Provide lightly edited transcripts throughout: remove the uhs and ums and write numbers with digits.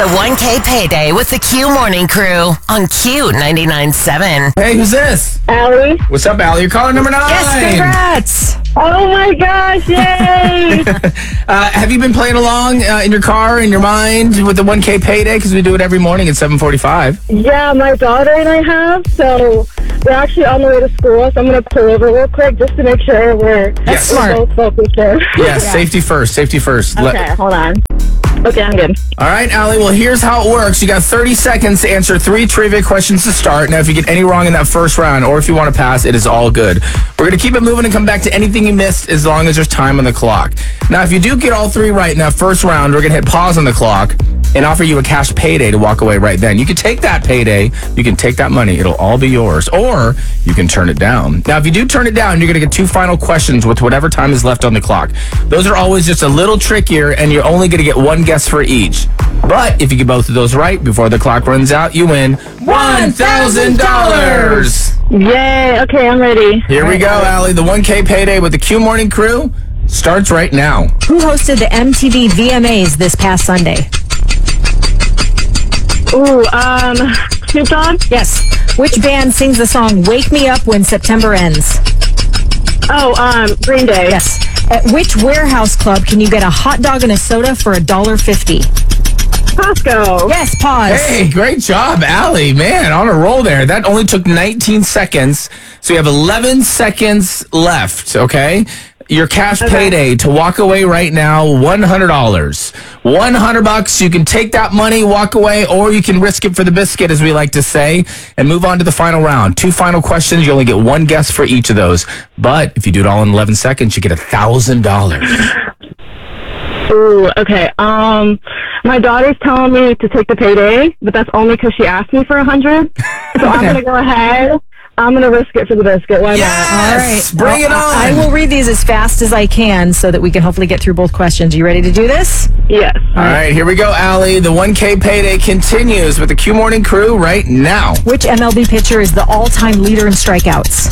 the 1K payday with the Q Morning Crew on Q99.7. Hey, who's this? Allie. What's up, Allie? You're caller number 9. Yes, congrats. Oh my gosh, yay! Have you been playing along in your car, in your mind, with the 1K payday? Because we do it every morning at 7:45. Yeah, my daughter and I have, so we're actually on the way to school, so I'm going to pull over real quick just to make sure we're both focused here. Yes, safety first, safety first. Okay, hold on. Okay, I'm good. All right, Allie, well, here's how it works. You got 30 seconds to answer 3 trivia questions to start. Now, if you get any wrong in that first round, or if you want to pass, it is all good. We're going to keep it moving and come back to anything you missed as long as there's time on the clock. Now, if you do get all 3 right in that first round, we're going to hit pause on the clock and offer you a cash payday to walk away right then. You can take that payday, you can take that money, it'll all be yours, or you can turn it down. Now, if you do turn it down, you're going to get 2 final questions with whatever time is left on the clock. Those are always just a little trickier, and you're only going to get 1 guess for each. But if you get both of those right before the clock runs out, you win $1,000. Yay, okay, I'm ready. Here we go, Allie. The 1K payday with the Q Morning Crew starts right now. Who hosted the MTV VMAs this past Sunday? Ooh, Snoop Dogg? Yes. Which band sings the song Wake Me Up When September Ends? Oh, Green Day. Yes. At which warehouse club can you get a hot dog and a soda for $1.50? Costco. Yes, pause. Hey, great job, Allie. Man, on a roll there. That only took 19 seconds. So you have 11 seconds left, okay? Your cash payday to walk away right now, $100. $100. You can take that money, walk away, or you can risk it for the biscuit, as we like to say, and move on to the final round. 2 final questions. You only get 1 guess for each of those. But if you do it all in 11 seconds, you get $1,000. Ooh, okay. My daughter's telling me to take the payday, but that's only because she asked me for $100. So I'm going to go ahead. I'm going to risk it for the biscuit. Why not? All right. Bring it on. I will read these as fast as I can so that we can hopefully get through both questions. You ready to do this? Yes. All right, here we go, Allie. The 1K payday continues with the Q Morning Crew right now. Which MLB pitcher is the all-time leader in strikeouts?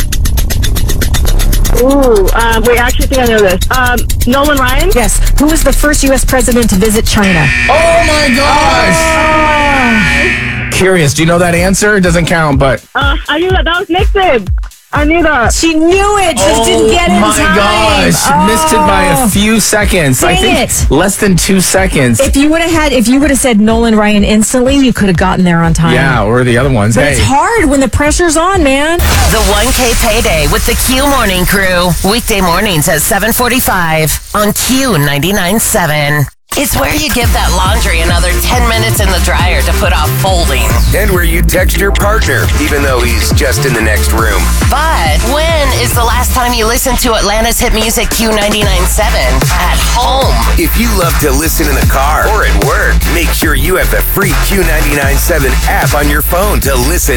Ooh, wait, I actually think I know this. Nolan Ryan? Yes. Who was the first U.S. president to visit China? Oh, my gosh. Curious, do you know that answer? It doesn't count, but... I knew that. That was Nixon. I knew that. She knew it. Just didn't get it in time. Oh, my gosh. Missed it by a few seconds. Dang I think it. less than 2 seconds. If you would have said Nolan Ryan instantly, you could have gotten there on time. Yeah, or the other ones. But Hey. it's hard when the pressure's on, man. The 1K payday with the Q Morning Crew. Weekday mornings at 7:45 on Q99.7. It's where you give that laundry another 10 minutes in the dryer to put off folding. And where you text your partner, even though he's just in the next room. But when is the last time you listened to Atlanta's hit music Q99.7 at home? If you love to listen in the car or at work, make sure you have the free Q99.7 app on your phone to listen